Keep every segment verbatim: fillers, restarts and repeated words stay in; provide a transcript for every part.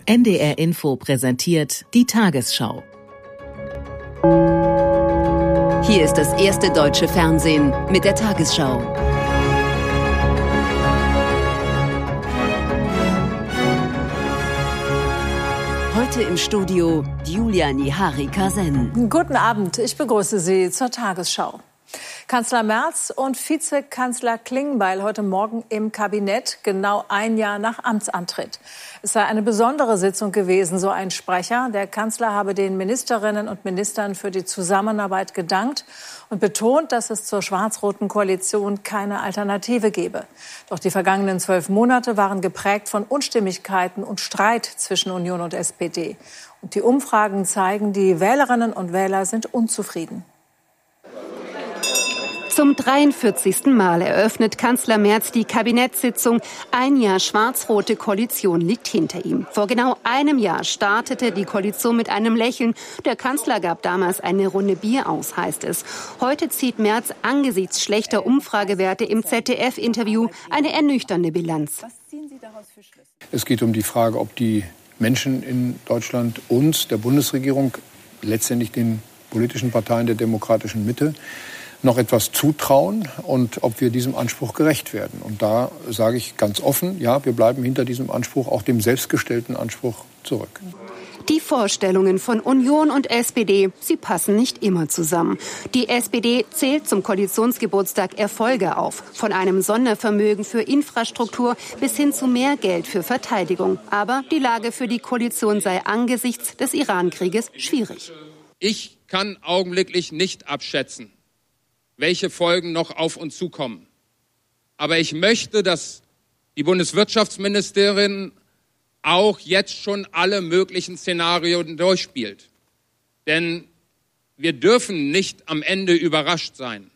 N D R Info präsentiert die Tagesschau. Hier ist das erste deutsche Fernsehen mit der Tagesschau. Heute im Studio Julia Nihari-Kasen. Guten Abend, ich begrüße Sie zur Tagesschau. Kanzler Merz und Vizekanzler Klingbeil heute Morgen im Kabinett, genau ein Jahr nach Amtsantritt. Es sei eine besondere Sitzung gewesen, so ein Sprecher. Der Kanzler habe den Ministerinnen und Ministern für die Zusammenarbeit gedankt und betont, dass es zur schwarz-roten Koalition keine Alternative gebe. Doch die vergangenen zwölf Monate waren geprägt von Unstimmigkeiten und Streit zwischen Union und S P D. Und die Umfragen zeigen, die Wählerinnen und Wähler sind unzufrieden. Zum dreiundvierzigsten Mal eröffnet Kanzler Merz die Kabinettssitzung. Ein Jahr schwarz-rote Koalition liegt hinter ihm. Vor genau einem Jahr startete die Koalition mit einem Lächeln. Der Kanzler gab damals eine Runde Bier aus, heißt es. Heute zieht Merz angesichts schlechter Umfragewerte im Z D F-Interview eine ernüchternde Bilanz. Es geht um die Frage, ob die Menschen in Deutschland uns, der Bundesregierung, letztendlich den politischen Parteien der demokratischen Mitte, noch etwas zutrauen und ob wir diesem Anspruch gerecht werden. Und da sage ich ganz offen, ja, wir bleiben hinter diesem Anspruch, auch dem selbstgestellten Anspruch, zurück. Die Vorstellungen von Union und S P D, sie passen nicht immer zusammen. Die S P D zählt zum Koalitionsgeburtstag Erfolge auf. Von einem Sondervermögen für Infrastruktur bis hin zu mehr Geld für Verteidigung. Aber die Lage für die Koalition sei angesichts des Iran-Krieges schwierig. Ich kann augenblicklich nicht abschätzen, welche Folgen noch auf uns zukommen. Aber ich möchte, dass die Bundeswirtschaftsministerin auch jetzt schon alle möglichen Szenarien durchspielt. Denn wir dürfen nicht am Ende überrascht sein.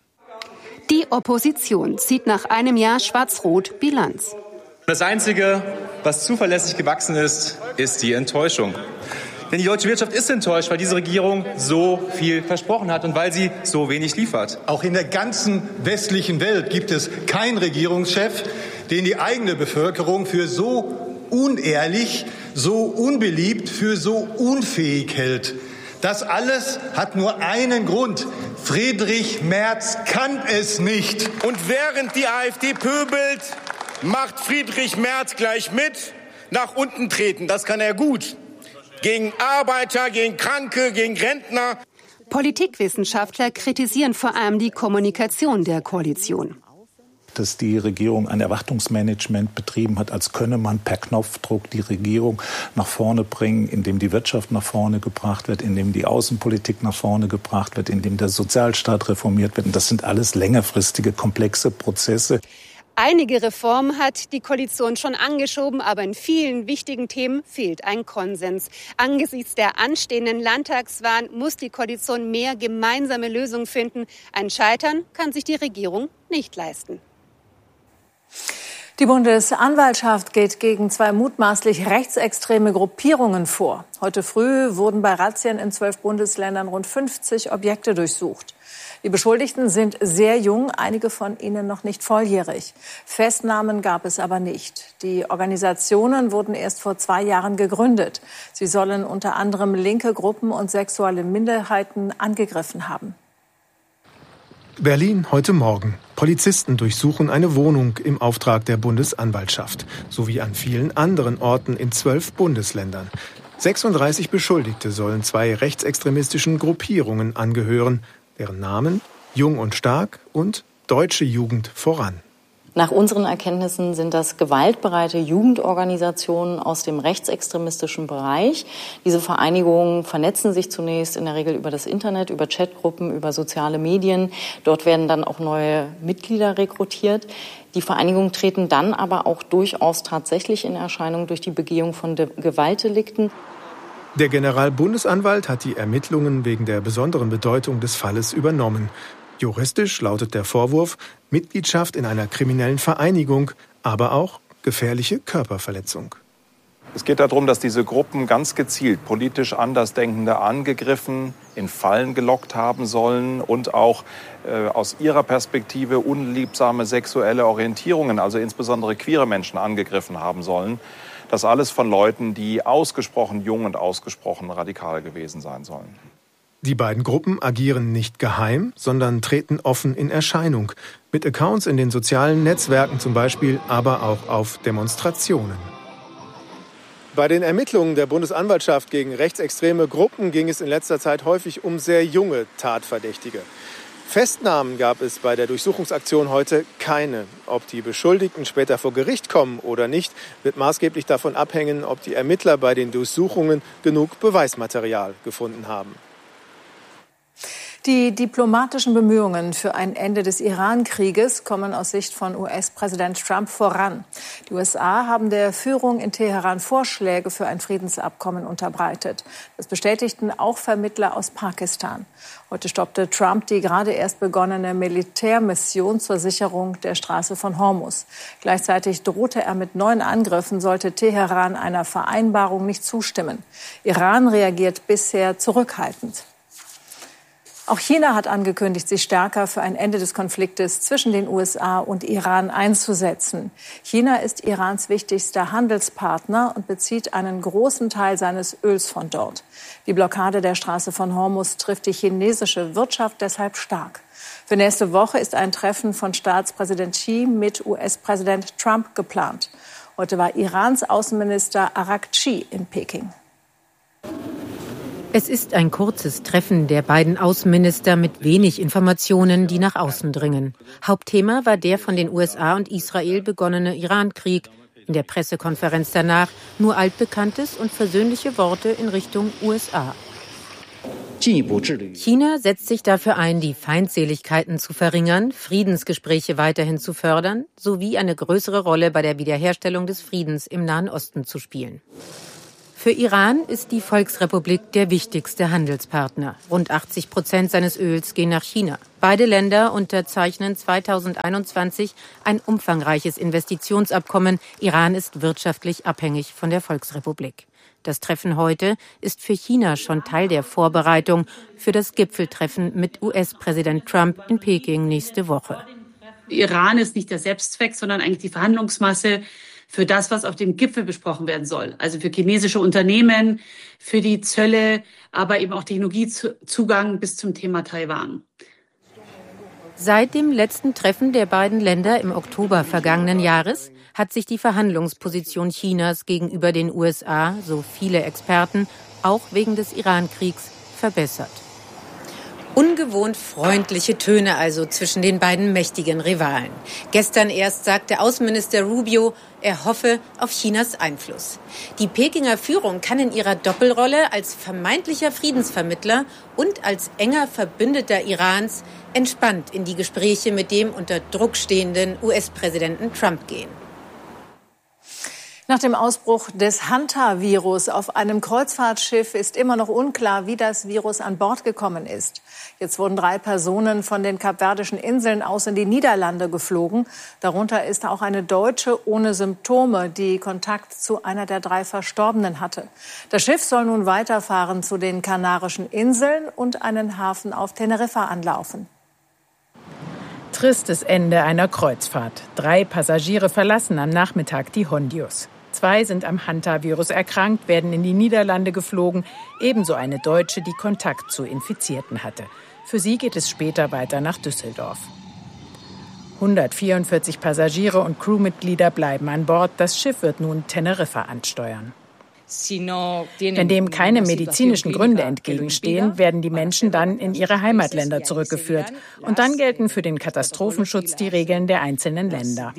Die Opposition zieht nach einem Jahr schwarz-rot Bilanz. Das Einzige, was zuverlässig gewachsen ist, ist die Enttäuschung. Denn die deutsche Wirtschaft ist enttäuscht, weil diese Regierung so viel versprochen hat und weil sie so wenig liefert. Auch in der ganzen westlichen Welt gibt es keinen Regierungschef, den die eigene Bevölkerung für so unehrlich, so unbeliebt, für so unfähig hält. Das alles hat nur einen Grund. Friedrich Merz kann es nicht. Und während die AfD pöbelt, macht Friedrich Merz gleich mit, nach unten treten. Das kann er gut. Gegen Arbeiter, gegen Kranke, gegen Rentner. Politikwissenschaftler kritisieren vor allem die Kommunikation der Koalition. Dass die Regierung ein Erwartungsmanagement betrieben hat, als könne man per Knopfdruck die Regierung nach vorne bringen, indem die Wirtschaft nach vorne gebracht wird, indem die Außenpolitik nach vorne gebracht wird, indem der Sozialstaat reformiert wird. Und das sind alles längerfristige, komplexe Prozesse. Einige Reformen hat die Koalition schon angeschoben, aber in vielen wichtigen Themen fehlt ein Konsens. Angesichts der anstehenden Landtagswahlen muss die Koalition mehr gemeinsame Lösungen finden. Ein Scheitern kann sich die Regierung nicht leisten. Die Bundesanwaltschaft geht gegen zwei mutmaßlich rechtsextreme Gruppierungen vor. Heute früh wurden bei Razzien in zwölf Bundesländern rund fünfzig Objekte durchsucht. Die Beschuldigten sind sehr jung, einige von ihnen noch nicht volljährig. Festnahmen gab es aber nicht. Die Organisationen wurden erst vor zwei Jahren gegründet. Sie sollen unter anderem linke Gruppen und sexuelle Minderheiten angegriffen haben. Berlin heute Morgen. Polizisten durchsuchen eine Wohnung im Auftrag der Bundesanwaltschaft, sowie an vielen anderen Orten in zwölf Bundesländern. sechsunddreißig Beschuldigte sollen zwei rechtsextremistischen Gruppierungen angehören, deren Namen Jung und Stark und Deutsche Jugend voran. Nach unseren Erkenntnissen sind das gewaltbereite Jugendorganisationen aus dem rechtsextremistischen Bereich. Diese Vereinigungen vernetzen sich zunächst in der Regel über das Internet, über Chatgruppen, über soziale Medien. Dort werden dann auch neue Mitglieder rekrutiert. Die Vereinigungen treten dann aber auch durchaus tatsächlich in Erscheinung durch die Begehung von De- Gewaltdelikten. Der Generalbundesanwalt hat die Ermittlungen wegen der besonderen Bedeutung des Falles übernommen. Juristisch lautet der Vorwurf Mitgliedschaft in einer kriminellen Vereinigung, aber auch gefährliche Körperverletzung. Es geht darum, dass diese Gruppen ganz gezielt politisch Andersdenkende angegriffen, in Fallen gelockt haben sollen und auch äh, aus ihrer Perspektive unliebsame sexuelle Orientierungen, also insbesondere queere Menschen, angegriffen haben sollen. Das alles von Leuten, die ausgesprochen jung und ausgesprochen radikal gewesen sein sollen. Die beiden Gruppen agieren nicht geheim, sondern treten offen in Erscheinung. Mit Accounts in den sozialen Netzwerken zum Beispiel, aber auch auf Demonstrationen. Bei den Ermittlungen der Bundesanwaltschaft gegen rechtsextreme Gruppen ging es in letzter Zeit häufig um sehr junge Tatverdächtige. Festnahmen gab es bei der Durchsuchungsaktion heute keine. Ob die Beschuldigten später vor Gericht kommen oder nicht, wird maßgeblich davon abhängen, ob die Ermittler bei den Durchsuchungen genug Beweismaterial gefunden haben. Die diplomatischen Bemühungen für ein Ende des Iran-Krieges kommen aus Sicht von U S-Präsident Trump voran. Die U S A haben der Führung in Teheran Vorschläge für ein Friedensabkommen unterbreitet. Das bestätigten auch Vermittler aus Pakistan. Heute stoppte Trump die gerade erst begonnene Militärmission zur Sicherung der Straße von Hormuz. Gleichzeitig drohte er mit neuen Angriffen, sollte Teheran einer Vereinbarung nicht zustimmen. Iran reagiert bisher zurückhaltend. Auch China hat angekündigt, sich stärker für ein Ende des Konfliktes zwischen den U S A und Iran einzusetzen. China ist Irans wichtigster Handelspartner und bezieht einen großen Teil seines Öls von dort. Die Blockade der Straße von Hormuz trifft die chinesische Wirtschaft deshalb stark. Für nächste Woche ist ein Treffen von Staatspräsident Xi mit U S-Präsident Trump geplant. Heute war Irans Außenminister Araghchi in Peking. Es ist ein kurzes Treffen der beiden Außenminister mit wenig Informationen, die nach außen dringen. Hauptthema war der von den U S A und Israel begonnene Iran-Krieg. In der Pressekonferenz danach nur altbekanntes und versöhnliche Worte in Richtung U S A. China setzt sich dafür ein, die Feindseligkeiten zu verringern, Friedensgespräche weiterhin zu fördern, sowie eine größere Rolle bei der Wiederherstellung des Friedens im Nahen Osten zu spielen. Für Iran ist die Volksrepublik der wichtigste Handelspartner. Rund achtzig Prozent seines Öls gehen nach China. Beide Länder unterzeichnen zweitausendeinundzwanzig ein umfangreiches Investitionsabkommen. Iran ist wirtschaftlich abhängig von der Volksrepublik. Das Treffen heute ist für China schon Teil der Vorbereitung für das Gipfeltreffen mit U S-Präsident Trump in Peking nächste Woche. Iran ist nicht der Selbstzweck, sondern eigentlich die Verhandlungsmasse für das, was auf dem Gipfel besprochen werden soll. Also für chinesische Unternehmen, für die Zölle, aber eben auch Technologiezugang bis zum Thema Taiwan. Seit dem letzten Treffen der beiden Länder im Oktober vergangenen Jahres hat sich die Verhandlungsposition Chinas gegenüber den U S A, so viele Experten, auch wegen des Iran-Kriegs, verbessert. Ungewohnt freundliche Töne also zwischen den beiden mächtigen Rivalen. Gestern erst sagte Außenminister Rubio, er hoffe auf Chinas Einfluss. Die Pekinger Führung kann in ihrer Doppelrolle als vermeintlicher Friedensvermittler und als enger Verbündeter Irans entspannt in die Gespräche mit dem unter Druck stehenden U S-Präsidenten Trump gehen. Nach dem Ausbruch des Hanta-Virus auf einem Kreuzfahrtschiff ist immer noch unklar, wie das Virus an Bord gekommen ist. Jetzt wurden drei Personen von den Kapverdischen Inseln aus in die Niederlande geflogen. Darunter ist auch eine Deutsche ohne Symptome, die Kontakt zu einer der drei Verstorbenen hatte. Das Schiff soll nun weiterfahren zu den Kanarischen Inseln und einen Hafen auf Teneriffa anlaufen. Tristes Ende einer Kreuzfahrt. Drei Passagiere verlassen am Nachmittag die Hondius. Zwei sind am Hanta-Virus erkrankt, werden in die Niederlande geflogen. Ebenso eine Deutsche, die Kontakt zu Infizierten hatte. Für sie geht es später weiter nach Düsseldorf. hundertvierundvierzig Passagiere und Crewmitglieder bleiben an Bord. Das Schiff wird nun Teneriffa ansteuern. Wenn dem keine medizinischen Gründe entgegenstehen, werden die Menschen dann in ihre Heimatländer zurückgeführt. Und dann gelten für den Katastrophenschutz die Regeln der einzelnen Länder.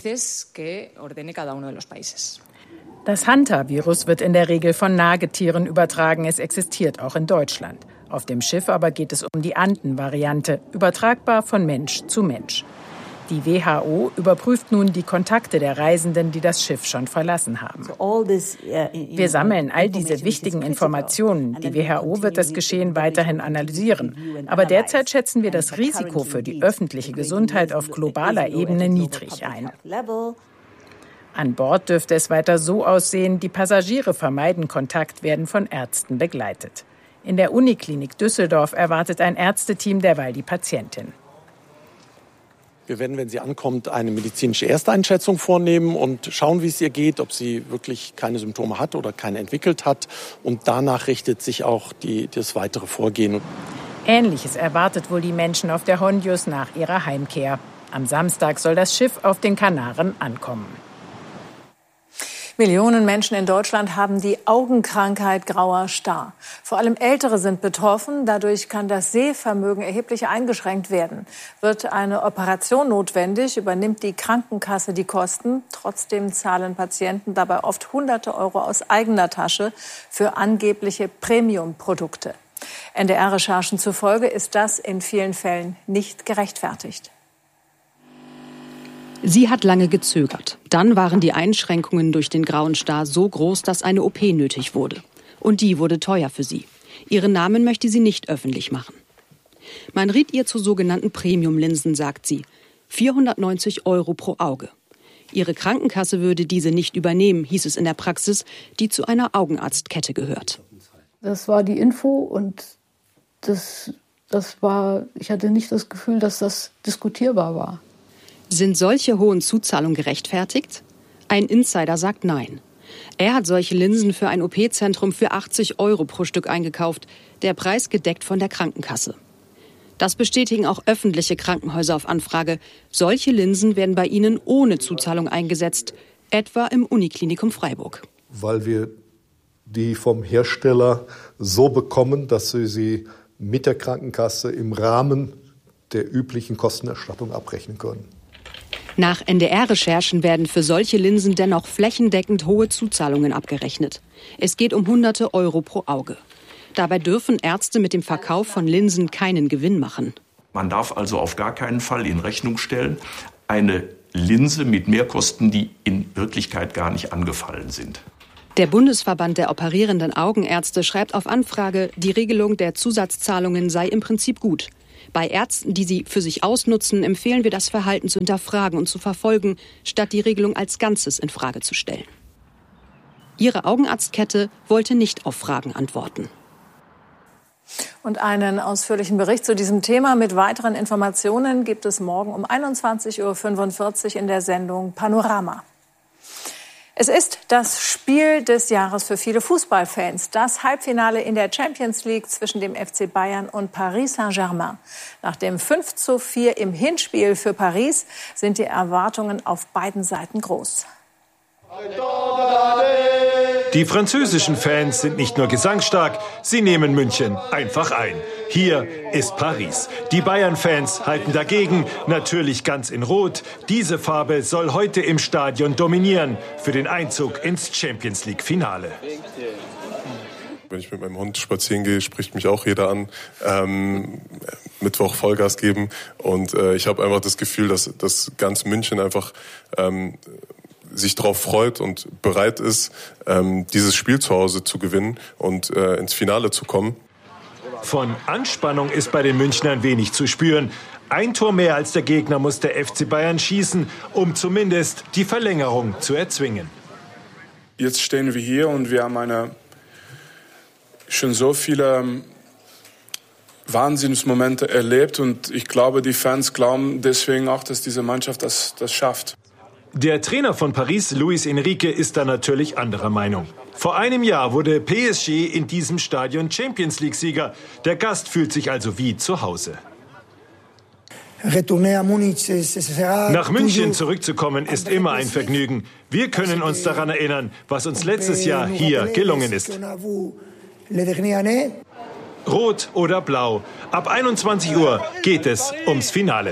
Das Hanta-Virus wird in der Regel von Nagetieren übertragen. Es existiert auch in Deutschland. Auf dem Schiff aber geht es um die Anden-Variante, übertragbar von Mensch zu Mensch. Die W H O überprüft nun die Kontakte der Reisenden, die das Schiff schon verlassen haben. Wir sammeln all diese wichtigen Informationen. Die W H O wird das Geschehen weiterhin analysieren. Aber derzeit schätzen wir das Risiko für die öffentliche Gesundheit auf globaler Ebene niedrig ein. An Bord dürfte es weiter so aussehen, die Passagiere vermeiden Kontakt, werden von Ärzten begleitet. In der Uniklinik Düsseldorf erwartet ein Ärzteteam derweil die Patientin. Wir werden, wenn sie ankommt, eine medizinische Ersteinschätzung vornehmen und schauen, wie es ihr geht, ob sie wirklich keine Symptome hat oder keine entwickelt hat. Und danach richtet sich auch die, das weitere Vorgehen. Ähnliches erwartet wohl die Menschen auf der Hondius nach ihrer Heimkehr. Am Samstag soll das Schiff auf den Kanaren ankommen. Millionen Menschen in Deutschland haben die Augenkrankheit grauer Star. Vor allem Ältere sind betroffen. Dadurch kann das Sehvermögen erheblich eingeschränkt werden. Wird eine Operation notwendig, übernimmt die Krankenkasse die Kosten. Trotzdem zahlen Patienten dabei oft Hunderte Euro aus eigener Tasche für angebliche Premium-Produkte. N D R-Recherchen zufolge ist das in vielen Fällen nicht gerechtfertigt. Sie hat lange gezögert. Dann waren die Einschränkungen durch den grauen Star so groß, dass eine O P nötig wurde. Und die wurde teuer für sie. Ihren Namen möchte sie nicht öffentlich machen. Man riet ihr zu sogenannten Premium-Linsen, sagt sie. vierhundertneunzig Euro pro Auge. Ihre Krankenkasse würde diese nicht übernehmen, hieß es in der Praxis, die zu einer Augenarztkette gehört. Das war die Info und das, das war, ich hatte nicht das Gefühl, dass das diskutierbar war. Sind solche hohen Zuzahlungen gerechtfertigt? Ein Insider sagt nein. Er hat solche Linsen für ein O P-Zentrum für achtzig Euro pro Stück eingekauft, der Preis gedeckt von der Krankenkasse. Das bestätigen auch öffentliche Krankenhäuser auf Anfrage. Solche Linsen werden bei ihnen ohne Zuzahlung eingesetzt, etwa im Uniklinikum Freiburg. Weil wir die vom Hersteller so bekommen, dass wir sie mit der Krankenkasse im Rahmen der üblichen Kostenerstattung abrechnen können. Nach N D R-Recherchen werden für solche Linsen dennoch flächendeckend hohe Zuzahlungen abgerechnet. Es geht um hunderte Euro pro Auge. Dabei dürfen Ärzte mit dem Verkauf von Linsen keinen Gewinn machen. Man darf also auf gar keinen Fall in Rechnung stellen, eine Linse mit Mehrkosten, die in Wirklichkeit gar nicht angefallen sind. Der Bundesverband der operierenden Augenärzte schreibt auf Anfrage, die Regelung der Zusatzzahlungen sei im Prinzip gut. Bei Ärzten, die sie für sich ausnutzen, empfehlen wir, das Verhalten zu hinterfragen und zu verfolgen, statt die Regelung als Ganzes in Frage zu stellen. Ihre Augenarztkette wollte nicht auf Fragen antworten. Und einen ausführlichen Bericht zu diesem Thema mit weiteren Informationen gibt es morgen um einundzwanzig Uhr fünfundvierzig in der Sendung Panorama. Es ist das Spiel des Jahres für viele Fußballfans. Das Halbfinale in der Champions League zwischen dem F C Bayern und Paris Saint-Germain. Nach dem fünf zu vier im Hinspiel für Paris sind die Erwartungen auf beiden Seiten groß. Die französischen Fans sind nicht nur gesangsstark, sie nehmen München einfach ein. Hier ist Paris. Die Bayern-Fans halten dagegen, natürlich ganz in Rot. Diese Farbe soll heute im Stadion dominieren für den Einzug ins Champions-League-Finale. Wenn ich mit meinem Hund spazieren gehe, spricht mich auch jeder an. Ähm, Mittwoch Vollgas geben. Und äh, ich habe einfach das Gefühl, dass, dass ganz München einfach ähm, sich darauf freut und bereit ist, ähm, dieses Spiel zu Hause zu gewinnen und äh, ins Finale zu kommen. Von Anspannung ist bei den Münchnern wenig zu spüren. Ein Tor mehr als der Gegner muss der F C Bayern schießen, um zumindest die Verlängerung zu erzwingen. Jetzt stehen wir hier und wir haben eine, schon so viele Wahnsinnsmomente erlebt. Und ich glaube, die Fans glauben deswegen auch, dass diese Mannschaft das, das schafft. Der Trainer von Paris, Luis Enrique, ist da natürlich anderer Meinung. Vor einem Jahr wurde P S G in diesem Stadion Champions-League-Sieger. Der Gast fühlt sich also wie zu Hause. Nach München zurückzukommen ist immer ein Vergnügen. Wir können uns daran erinnern, was uns letztes Jahr hier gelungen ist. Rot oder Blau. Ab einundzwanzig Uhr geht es ums Finale.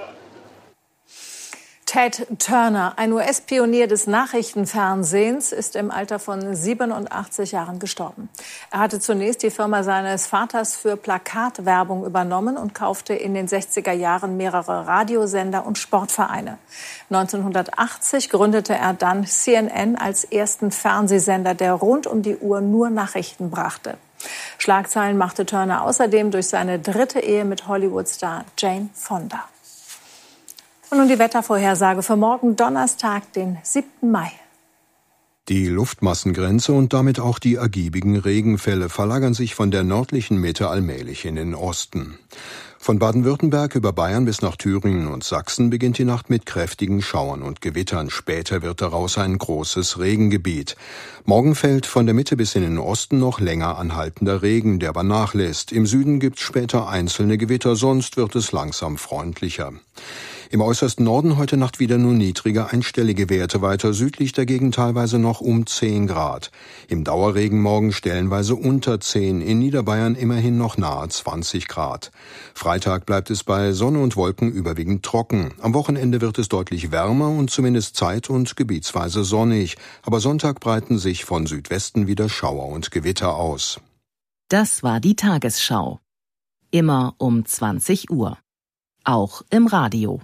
Ted Turner, ein U S-Pionier des Nachrichtenfernsehens, ist im Alter von siebenundachtzig Jahren gestorben. Er hatte zunächst die Firma seines Vaters für Plakatwerbung übernommen und kaufte in den sechziger Jahren mehrere Radiosender und Sportvereine. neunzehnhundertachtzig gründete er dann C N N als ersten Fernsehsender, der rund um die Uhr nur Nachrichten brachte. Schlagzeilen machte Turner außerdem durch seine dritte Ehe mit Hollywood-Star Jane Fonda. Und nun die Wettervorhersage für morgen Donnerstag, den siebten Mai. Die Luftmassengrenze und damit auch die ergiebigen Regenfälle verlagern sich von der nördlichen Mitte allmählich in den Osten. Von Baden-Württemberg über Bayern bis nach Thüringen und Sachsen beginnt die Nacht mit kräftigen Schauern und Gewittern. Später wird daraus ein großes Regengebiet. Morgen fällt von der Mitte bis in den Osten noch länger anhaltender Regen, der aber nachlässt. Im Süden gibt's später einzelne Gewitter, sonst wird es langsam freundlicher. Im äußersten Norden heute Nacht wieder nur niedrige einstellige Werte, weiter südlich dagegen teilweise noch um zehn Grad. Im Dauerregen morgen stellenweise unter zehn, in Niederbayern immerhin noch nahe zwanzig Grad. Freitag bleibt es bei Sonne und Wolken überwiegend trocken. Am Wochenende wird es deutlich wärmer und zumindest zeit- und gebietsweise sonnig. Aber Sonntag breiten sich von Südwesten wieder Schauer und Gewitter aus. Das war die Tagesschau. Immer um zwanzig Uhr. Auch im Radio.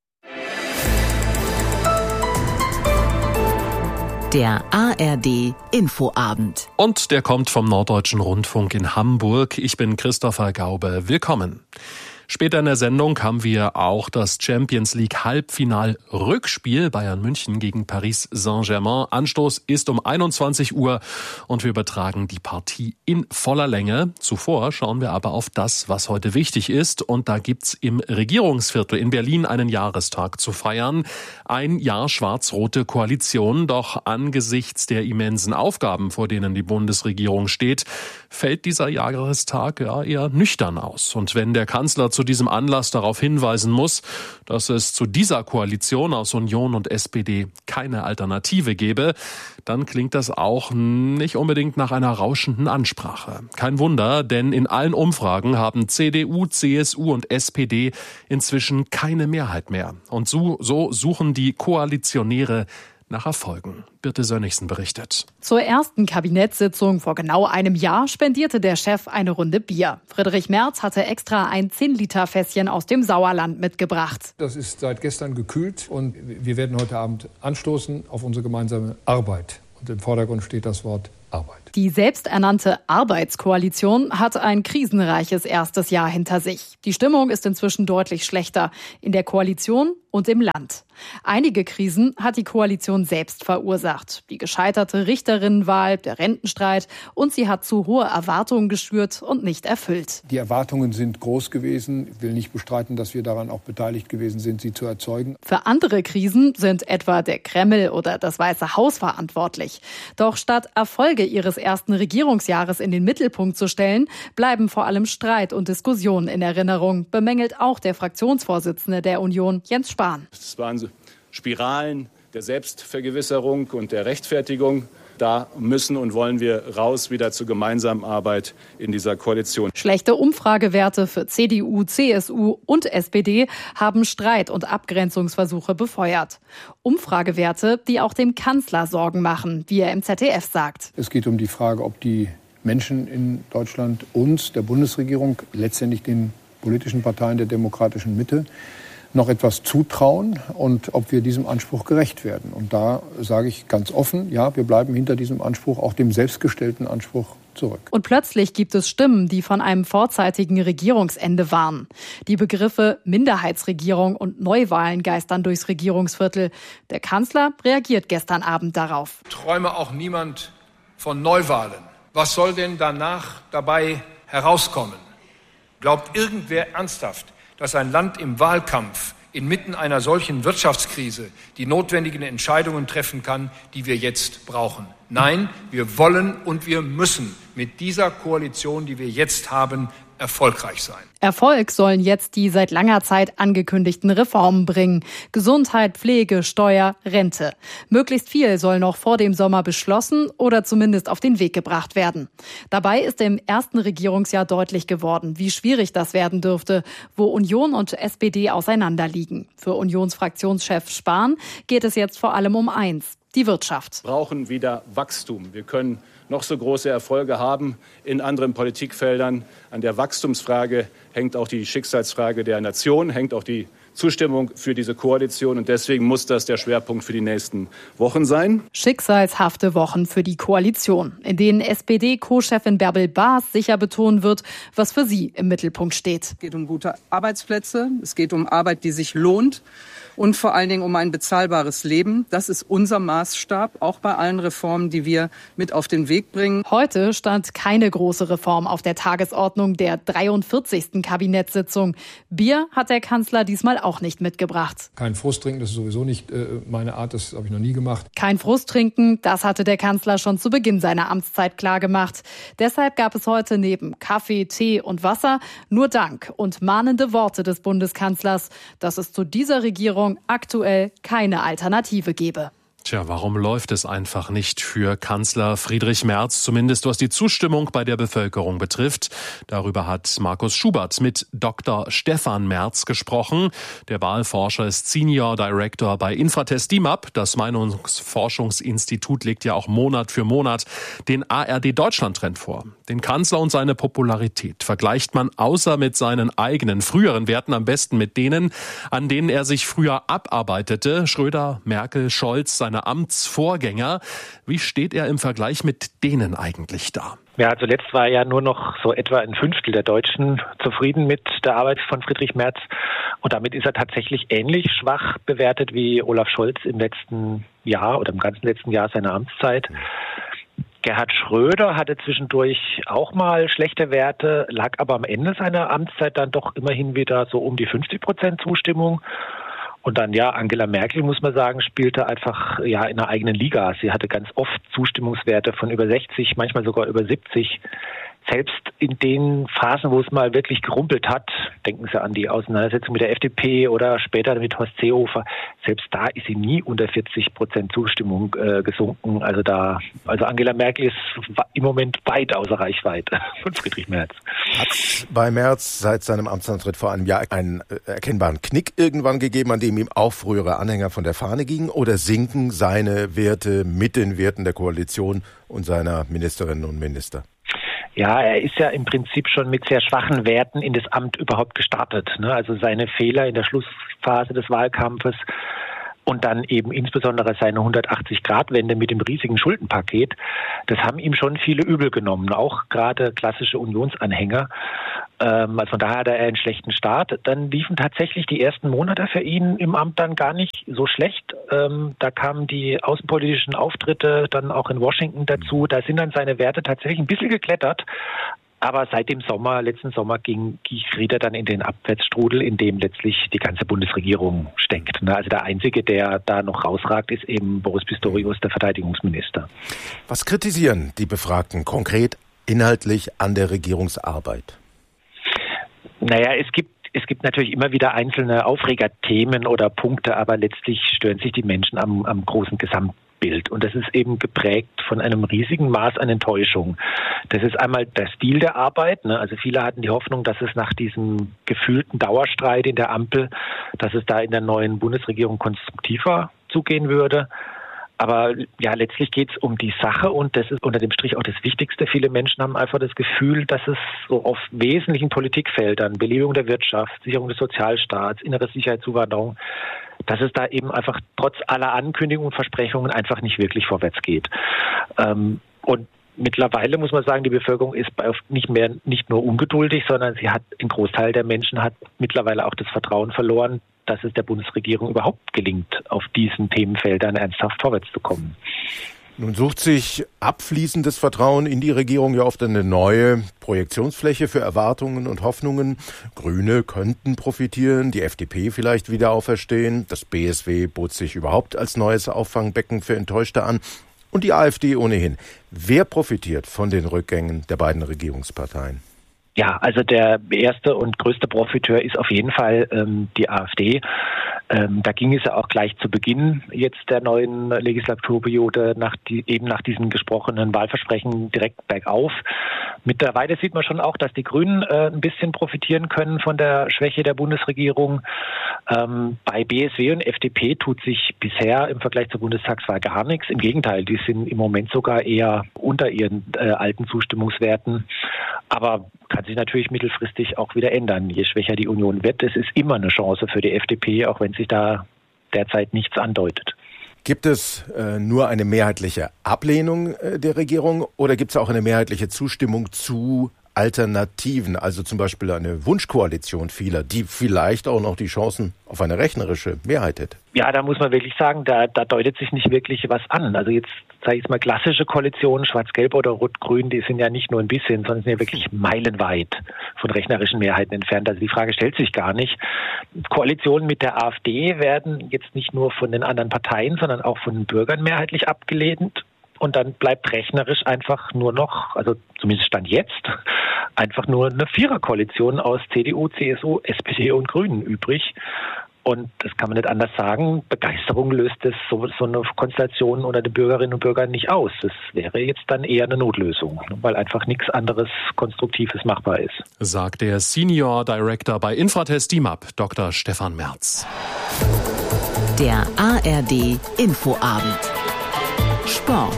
Der A R D Infoabend. Und der kommt vom Norddeutschen Rundfunk in Hamburg. Ich bin Christopher Gaube. Willkommen. Später in der Sendung haben wir auch das Champions League Halbfinal-Rückspiel Bayern München gegen Paris Saint-Germain. Anstoß ist um einundzwanzig Uhr und wir übertragen die Partie in voller Länge. Zuvor schauen wir aber auf das, was heute wichtig ist. Und da gibt's im Regierungsviertel in Berlin einen Jahrestag zu feiern. Ein Jahr schwarz-rote Koalition. Doch angesichts der immensen Aufgaben, vor denen die Bundesregierung steht, fällt dieser Jahrestag ja eher nüchtern aus. Und wenn der Kanzler zu diesem Anlass darauf hinweisen muss, dass es zu dieser Koalition aus Union und S P D keine Alternative gäbe, dann klingt das auch nicht unbedingt nach einer rauschenden Ansprache. Kein Wunder, denn in allen Umfragen haben C D U, C S U und S P D inzwischen keine Mehrheit mehr. Und so, so suchen die Koalitionäre nach Erfolgen. Birte Sönnigsen berichtet. Zur ersten Kabinettssitzung vor genau einem Jahr spendierte der Chef eine Runde Bier. Friedrich Merz hatte extra ein zehn Liter Fässchen aus dem Sauerland mitgebracht. Das ist seit gestern gekühlt und wir werden heute Abend anstoßen auf unsere gemeinsame Arbeit. Und im Vordergrund steht das Wort Arbeit. Die selbsternannte Arbeitskoalition hat ein krisenreiches erstes Jahr hinter sich. Die Stimmung ist inzwischen deutlich schlechter in der Koalition und im Land. Einige Krisen hat die Koalition selbst verursacht. Die gescheiterte Richterinnenwahl, der Rentenstreit und sie hat zu hohe Erwartungen geschürt und nicht erfüllt. Die Erwartungen sind groß gewesen. Ich will nicht bestreiten, dass wir daran auch beteiligt gewesen sind, sie zu erzeugen. Für andere Krisen sind etwa der Kreml oder das Weiße Haus verantwortlich. Doch statt Erfolge ihres ersten Regierungsjahres in den Mittelpunkt zu stellen, bleiben vor allem Streit und Diskussionen in Erinnerung, bemängelt auch der Fraktionsvorsitzende der Union, Jens Spahn. Es waren so Spiralen der Selbstvergewisserung und der Rechtfertigung. Da müssen und wollen wir raus wieder zur gemeinsamen Arbeit in dieser Koalition. Schlechte Umfragewerte für C D U, C S U und S P D haben Streit und Abgrenzungsversuche befeuert. Umfragewerte, die auch dem Kanzler Sorgen machen, wie er im Z D F sagt. Es geht um die Frage, ob die Menschen in Deutschland uns, der Bundesregierung, letztendlich den politischen Parteien der demokratischen Mitte, noch etwas zutrauen und ob wir diesem Anspruch gerecht werden. Und da sage ich ganz offen, ja, wir bleiben hinter diesem Anspruch, auch dem selbstgestellten Anspruch, zurück. Und plötzlich gibt es Stimmen, die von einem vorzeitigen Regierungsende warnen. Die Begriffe Minderheitsregierung und Neuwahlen geistern durchs Regierungsviertel. Der Kanzler reagiert gestern Abend darauf. Träume auch niemand von Neuwahlen. Was soll denn danach dabei herauskommen? Glaubt irgendwer ernsthaft, dass ein Land im Wahlkampf inmitten einer solchen Wirtschaftskrise die notwendigen Entscheidungen treffen kann, die wir jetzt brauchen? Nein, wir wollen und wir müssen mit dieser Koalition, die wir jetzt haben, erfolgreich sein. Erfolg sollen jetzt die seit langer Zeit angekündigten Reformen bringen. Gesundheit, Pflege, Steuer, Rente. Möglichst viel soll noch vor dem Sommer beschlossen oder zumindest auf den Weg gebracht werden. Dabei ist im ersten Regierungsjahr deutlich geworden, wie schwierig das werden dürfte, wo Union und S P D auseinanderliegen. Für Unionsfraktionschef Spahn geht es jetzt vor allem um eins: die Wirtschaft. Wir brauchen wieder Wachstum. Wir können noch so große Erfolge haben in anderen Politikfeldern. An der Wachstumsfrage hängt auch die Schicksalsfrage der Nation, hängt auch die Zustimmung für diese Koalition. Und deswegen muss das der Schwerpunkt für die nächsten Wochen sein. Schicksalshafte Wochen für die Koalition, in denen S P D-Co-Chefin Bärbel Baas sicher betonen wird, was für sie im Mittelpunkt steht. Es geht um gute Arbeitsplätze, es geht um Arbeit, die sich lohnt. und vor allen Dingen um ein bezahlbares Leben. Das ist unser Maßstab, auch bei allen Reformen, die wir mit auf den Weg bringen. Heute stand keine große Reform auf der Tagesordnung der dreiundvierzigsten Kabinettssitzung. Bier hat der Kanzler diesmal auch nicht mitgebracht. Kein Frust trinken, das ist sowieso nicht äh, meine Art, das habe ich noch nie gemacht. Kein Frust trinken, das hatte der Kanzler schon zu Beginn seiner Amtszeit klargemacht. Deshalb gab es heute neben Kaffee, Tee und Wasser nur Dank und mahnende Worte des Bundeskanzlers, dass es zu dieser Regierung aktuell keine Alternative gebe. Tja, warum läuft es einfach nicht für Kanzler Friedrich Merz, zumindest was die Zustimmung bei der Bevölkerung betrifft? Darüber hat Markus Schubert mit Doktor Stefan Merz gesprochen. Der Wahlforscher ist Senior Director bei Infratest DIMAP. Das Meinungsforschungsinstitut legt ja auch Monat für Monat den A R D-Deutschland-Trend vor. Den Kanzler und seine Popularität vergleicht man außer mit seinen eigenen früheren Werten am besten mit denen, an denen er sich früher abarbeitete. Schröder, Merkel, Scholz, seine Amtsvorgänger. Wie steht er im Vergleich mit denen eigentlich da? Ja, zuletzt war ja nur noch so etwa ein Fünftel der Deutschen zufrieden mit der Arbeit von Friedrich Merz. Und damit ist er tatsächlich ähnlich schwach bewertet wie Olaf Scholz im letzten Jahr oder im ganzen letzten Jahr seiner Amtszeit. Gerhard Schröder hatte zwischendurch auch mal schlechte Werte, lag aber am Ende seiner Amtszeit dann doch immerhin wieder so um die fünfzig Prozent Zustimmung. Und dann, ja, Angela Merkel, muss man sagen, spielte einfach ja in einer eigenen Liga. Sie hatte ganz oft Zustimmungswerte von über sechzig, manchmal sogar über siebzig. Selbst in den Phasen, wo es mal wirklich gerumpelt hat, denken Sie an die Auseinandersetzung mit der F D P oder später mit Horst Seehofer, selbst da ist sie nie unter vierzig Prozent Zustimmung äh, gesunken. Also da, also Angela Merkel ist im Moment weit außer Reichweite von Friedrich Merz. Hat es bei Merz seit seinem Amtsantritt vor einem Jahr einen äh, erkennbaren Knick irgendwann gegeben, an dem ihm auch frühere Anhänger von der Fahne gingen? Oder sinken seine Werte mit den Werten der Koalition und seiner Ministerinnen und Minister? Ja, er ist ja im Prinzip schon mit sehr schwachen Werten in das Amt überhaupt gestartet, ne? Also seine Fehler in der Schlussphase des Wahlkampfes und dann eben insbesondere seine hundertachtzig-Grad-Wende mit dem riesigen Schuldenpaket, das haben ihm schon viele übel genommen, auch gerade klassische Unionsanhänger. Ähm, also von daher hatte er einen schlechten Start. Dann liefen tatsächlich die ersten Monate für ihn im Amt dann gar nicht so schlecht. Ähm, da kamen die außenpolitischen Auftritte dann auch in Washington dazu. Da sind dann seine Werte tatsächlich ein bisschen geklettert. Aber seit dem Sommer, letzten Sommer, ging, geriet er dann in den Abwärtsstrudel, in dem letztlich die ganze Bundesregierung steckt. Also der Einzige, der da noch rausragt, ist eben Boris Pistorius, der Verteidigungsminister. Was kritisieren die Befragten konkret inhaltlich an der Regierungsarbeit? Naja, es gibt Es gibt natürlich immer wieder einzelne Aufregerthemen oder Punkte, aber letztlich stören sich die Menschen am, am großen Gesamtbild. Und das ist eben geprägt von einem riesigen Maß an Enttäuschung. Das ist einmal der Stil der Arbeit, ne? Also viele hatten die Hoffnung, dass es nach diesem gefühlten Dauerstreit in der Ampel, dass es da in der neuen Bundesregierung konstruktiver zugehen würde. Aber ja, letztlich geht es um die Sache und das ist unter dem Strich auch das Wichtigste. Viele Menschen haben einfach das Gefühl, dass es so auf wesentlichen Politikfeldern, Belebung der Wirtschaft, Sicherung des Sozialstaats, innere Sicherheit, Zuwanderung, dass es da eben einfach trotz aller Ankündigungen und Versprechungen einfach nicht wirklich vorwärts geht. Ähm, und mittlerweile muss man sagen, die Bevölkerung ist nicht mehr, nicht nur ungeduldig, sondern sie hat, ein Großteil der Menschen hat mittlerweile auch das Vertrauen verloren, dass es der Bundesregierung überhaupt gelingt, auf diesen Themenfeldern ernsthaft vorwärts zu kommen. Nun sucht sich abfließendes Vertrauen in die Regierung ja oft eine neue Projektionsfläche für Erwartungen und Hoffnungen. Grüne könnten profitieren, die F D P vielleicht wieder auferstehen. Das B S W bot sich überhaupt als neues Auffangbecken für Enttäuschte an. Und die A f D ohnehin. Wer profitiert von den Rückgängen der beiden Regierungsparteien? Ja, also der erste und größte Profiteur ist auf jeden Fall ähm, die A f D. Ähm, da ging es ja auch gleich zu Beginn jetzt der neuen Legislaturperiode nach die, eben nach diesen gesprochenen Wahlversprechen direkt bergauf. Mittlerweile sieht man schon auch, dass die Grünen äh, ein bisschen profitieren können von der Schwäche der Bundesregierung. Ähm, bei B S W und F D P tut sich bisher im Vergleich zur Bundestagswahl gar nichts. Im Gegenteil, die sind im Moment sogar eher unter ihren äh, alten Zustimmungswerten. Aber kann sich natürlich mittelfristig auch wieder ändern, je schwächer die Union wird. Es ist immer eine Chance für die F D P, auch wenn sich da derzeit nichts andeutet. Gibt es äh, nur eine mehrheitliche Ablehnung äh, der Regierung oder gibt es auch eine mehrheitliche Zustimmung zu Alternativen, also zum Beispiel eine Wunschkoalition vieler, die vielleicht auch noch die Chancen auf eine rechnerische Mehrheit hätte? Ja, da muss man wirklich sagen, da, da deutet sich nicht wirklich was an. Also jetzt sage ich jetzt mal, klassische Koalitionen, Schwarz-Gelb oder Rot-Grün, die sind ja nicht nur ein bisschen, sondern sind ja wirklich meilenweit von rechnerischen Mehrheiten entfernt. Also die Frage stellt sich gar nicht. Koalitionen mit der AfD werden jetzt nicht nur von den anderen Parteien, sondern auch von den Bürgern mehrheitlich abgelehnt. Und dann bleibt rechnerisch einfach nur noch, also zumindest Stand jetzt, einfach nur eine Viererkoalition aus C D U, C S U, S P D und Grünen übrig. Und das kann man nicht anders sagen. Begeisterung löst das so, so eine Konstellation unter den Bürgerinnen und Bürgern nicht aus. Das wäre jetzt dann eher eine Notlösung, weil einfach nichts anderes Konstruktives machbar ist. Sagt der Senior Director bei Infratest D I M A P, Doktor Stefan Merz. Der A R D Infoabend. Sport.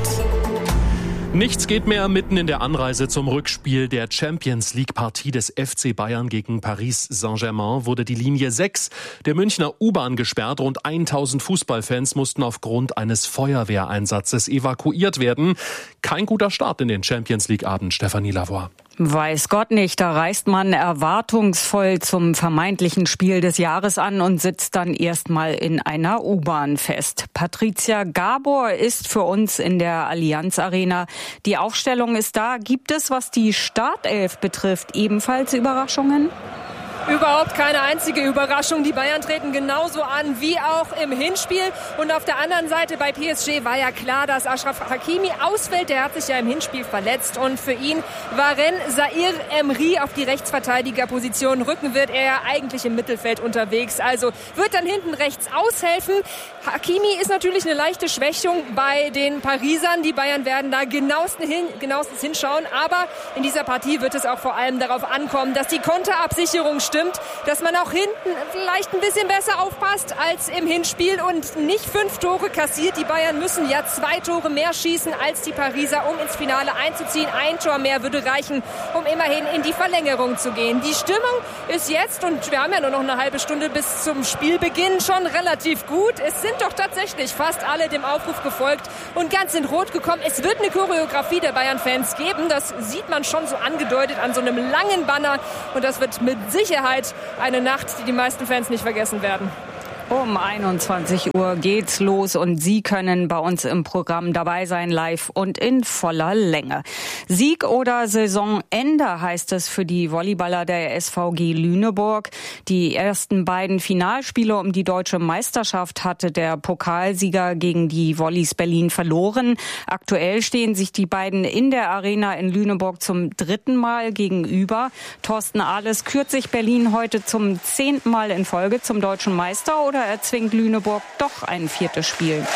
Nichts geht mehr. Mitten in der Anreise zum Rückspiel der Champions-League-Partie des F C Bayern gegen Paris Saint-Germain wurde die Linie sechs der Münchner U-Bahn gesperrt. Rund tausend Fußballfans mussten aufgrund eines Feuerwehreinsatzes evakuiert werden. Kein guter Start in den Champions-League-Abend, Stefanie Lavoie. Weiß Gott nicht, da reist man erwartungsvoll zum vermeintlichen Spiel des Jahres an und sitzt dann erstmal in einer U-Bahn fest. Patricia Gabor ist für uns in der Allianz Arena. Die Aufstellung ist da. Gibt es, was die Startelf betrifft, ebenfalls Überraschungen? Überhaupt keine einzige Überraschung. Die Bayern treten genauso an wie auch im Hinspiel. Und auf der anderen Seite bei P S G war ja klar, dass Achraf Hakimi ausfällt. Der hat sich ja im Hinspiel verletzt. Und für ihn war Ren Zaïre Emery auf die Rechtsverteidigerposition. Rücken wird er ja eigentlich im Mittelfeld unterwegs. Also wird dann hinten rechts aushelfen. Hakimi ist natürlich eine leichte Schwächung bei den Parisern. Die Bayern werden da genauestens, hin, genauestens hinschauen. Aber in dieser Partie wird es auch vor allem darauf ankommen, dass die Konterabsicherung stimmt. Dass man auch hinten vielleicht ein bisschen besser aufpasst als im Hinspiel und nicht fünf Tore kassiert. Die Bayern müssen ja zwei Tore mehr schießen als die Pariser, um ins Finale einzuziehen. Ein Tor mehr würde reichen, um immerhin in die Verlängerung zu gehen. Die Stimmung ist jetzt, und wir haben ja nur noch eine halbe Stunde bis zum Spielbeginn, schon relativ gut. Es sind doch tatsächlich fast alle dem Aufruf gefolgt und ganz in Rot gekommen. Es wird eine Choreografie der Bayern-Fans geben. Das sieht man schon so angedeutet an so einem langen Banner. Und das wird mit Sicherheit eine Nacht, die die meisten Fans nicht vergessen werden. Um einundzwanzig Uhr geht's los und Sie können bei uns im Programm dabei sein, live und in voller Länge. Sieg oder Saisonende heißt es für die Volleyballer der S V G Lüneburg. Die ersten beiden Finalspiele um die deutsche Meisterschaft hatte der Pokalsieger gegen die Volleys Berlin verloren. Aktuell stehen sich die beiden in der Arena in Lüneburg zum dritten Mal gegenüber. Thorsten Ahles kürt sich Berlin heute zum zehnten Mal in Folge zum deutschen Meister, oder erzwingt Lüneburg doch ein viertes Spiel?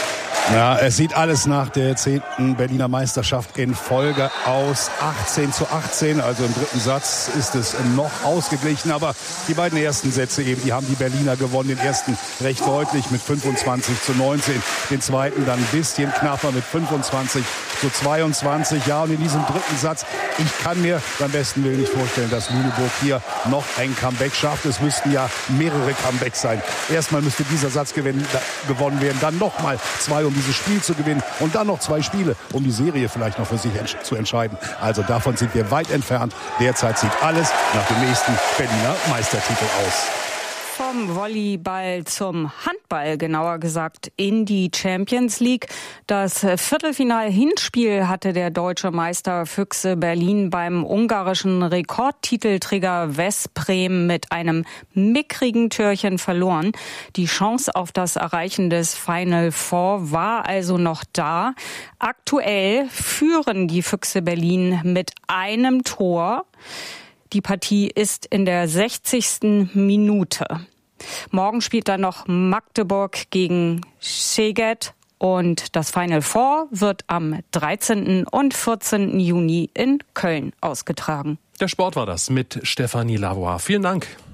Ja, es sieht alles nach der zehnten Berliner Meisterschaft in Folge aus. achtzehn zu achtzehn, also im dritten Satz ist es noch ausgeglichen. Aber die beiden ersten Sätze eben, die haben die Berliner gewonnen. Den ersten recht deutlich mit fünfundzwanzig zu neunzehn. Den zweiten dann ein bisschen knapper mit fünfundzwanzig zu zweiundzwanzig. Ja, und in diesem dritten Satz, ich kann mir beim besten Willen nicht vorstellen, dass Lüneburg hier noch ein Comeback schafft. Es müssten ja mehrere Comebacks sein. Erstmal müsste dieser Satz gewinnen, gewonnen werden, dann nochmal zwei, um dieses Spiel zu gewinnen und dann noch zwei Spiele, um die Serie vielleicht noch für sich entsch- zu entscheiden. Also davon sind wir weit entfernt. Derzeit sieht alles nach dem nächsten Berliner Meistertitel aus. Vom Volleyball zum Handball, genauer gesagt in die Champions League. Das Viertelfinal-Hinspiel hatte der deutsche Meister Füchse Berlin beim ungarischen Rekordtitelträger Veszprém mit einem mickrigen Türchen verloren. Die Chance auf das Erreichen des Final Four war also noch da. Aktuell führen die Füchse Berlin mit einem Tor. Die Partie ist in der sechzigsten Minute. Morgen spielt dann noch Magdeburg gegen Szeged und das Final Four wird am dreizehnten und vierzehnten Juni in Köln ausgetragen. Der Sport war das mit Stefanie Lavoie. Vielen Dank.